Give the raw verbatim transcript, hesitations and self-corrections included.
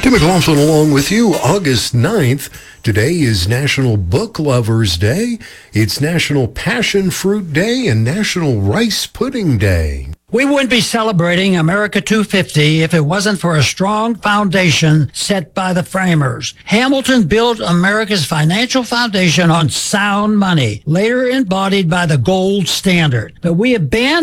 Tim McLaughlin along with you, August ninth. Today is National Book Lovers Day. It's National Passion Fruit Day and National Rice Pudding Day. We wouldn't be celebrating America two fifty if it wasn't for a strong foundation set by the framers. Hamilton built America's financial foundation on sound money, later embodied by the gold standard. But we abandoned